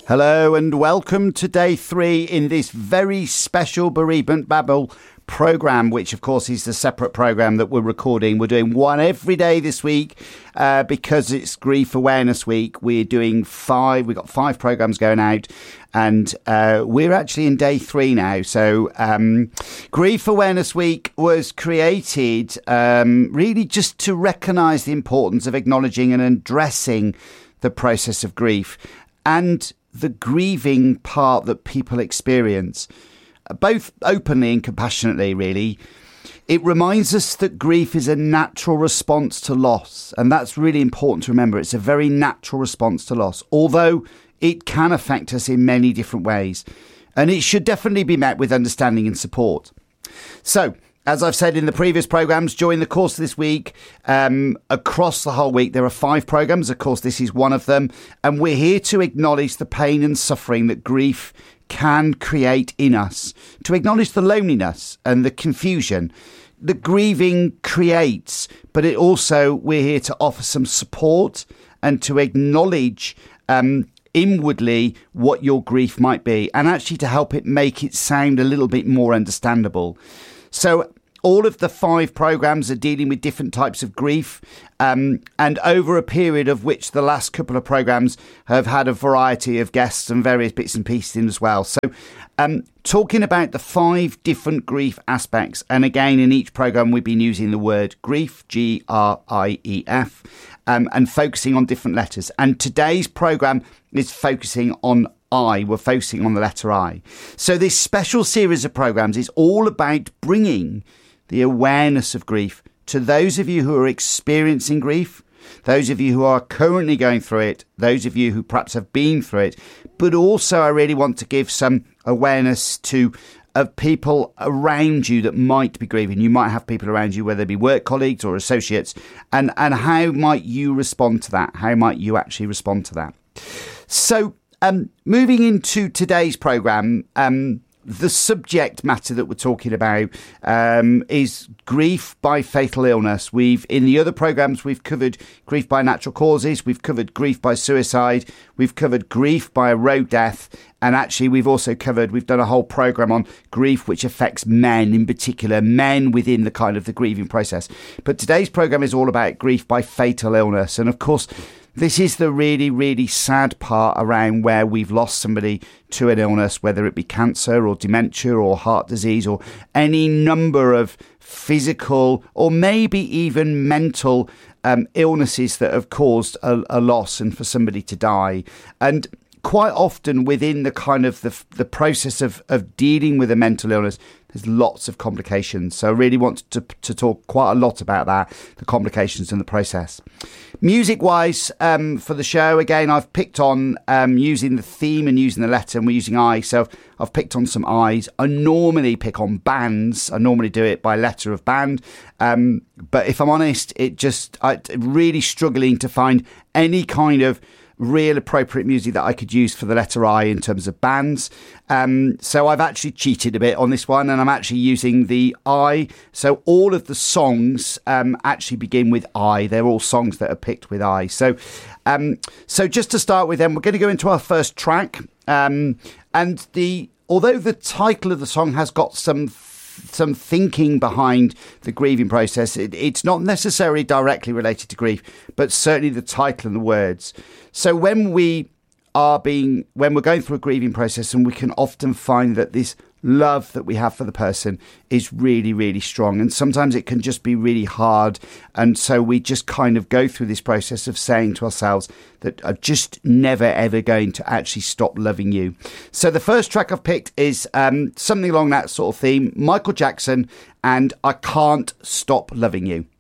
Hello and welcome to day 3 in this very special Bereavement Babble programme, which of course is the separate programme that we're recording. We're doing one every day this week because it's Grief Awareness Week. We're doing 5. We've got 5 programmes going out and we're actually in day 3 now. So Grief Awareness Week was created really just to recognise the importance of acknowledging and addressing the process of grief and the grieving part that people experience, both openly and compassionately, really. It reminds us that grief is a natural response to loss, and that's really important to remember. It's a very natural response to loss, although it can affect us in many different ways, and it should definitely be met with understanding and support. So, as I've said in the previous programmes, during the course of this week, across the whole week, there are 5 programmes. Of course, this is one of them. And we're here to acknowledge the pain and suffering that grief can create in us, to acknowledge the loneliness and the confusion that grieving creates. But it also, we're here to offer some support and to acknowledge inwardly what your grief might be, and actually to help it make it sound a little bit more understandable. So all of the 5 programmes are dealing with different types of grief, and over a period of which the last couple of programmes have had a variety of guests and various bits and pieces in as well. So talking about the 5 different grief aspects, and again in each programme we've been using the word grief, G-R-I-E-F, and focusing on different letters. And today's programme is focusing on I. We're focusing on the letter I. So this special series of programmes is all about bringing the awareness of grief to those of you who are experiencing grief, those of you who are currently going through it, those of you who perhaps have been through it. But also I really want to give some awareness to people around you that might be grieving. You might have people around you, whether they be work colleagues or associates, and how might you respond to that? How might you actually respond to that? So moving into today's programme, the subject matter that we're talking about is grief by fatal illness. In the other programmes, we've covered grief by natural causes, we've covered grief by suicide, we've covered grief by a road death, and actually we've done a whole programme on grief which affects men, in particular men within the kind of the grieving process. But today's programme is all about grief by fatal illness, and of course this is the really, really sad part around where we've lost somebody to an illness, whether it be cancer or dementia or heart disease or any number of physical or maybe even mental illnesses that have caused a loss and for somebody to die. And quite often within the kind of the process of dealing with a mental illness, there's lots of complications. So I really want to talk quite a lot about that, the complications in the process. Music-wise, for the show, again, I've picked on using the theme and using the letter, and we're using I. So I've picked on some I's. I normally pick on bands. I normally do it by letter of band. But if I'm honest, I'm really struggling to find any kind of real appropriate music that I could use for the letter I in terms of bands. So I've actually cheated a bit on this one, and I'm actually using the I. So all of the songs actually begin with I. They're all songs that are picked with I. So just to start with, then we're going to go into our first track. Although the title of the song has got some thinking behind the grieving process, it's not necessarily directly related to grief, but certainly the title and the words. So when we're going through a grieving process, and we can often find that this love that we have for the person is really, really strong, and sometimes it can just be really hard, and so we just kind of go through this process of saying to ourselves that I'm just never ever going to actually stop loving you. So the first track I've picked is something along that sort of theme, Michael Jackson and I Can't Stop Loving You.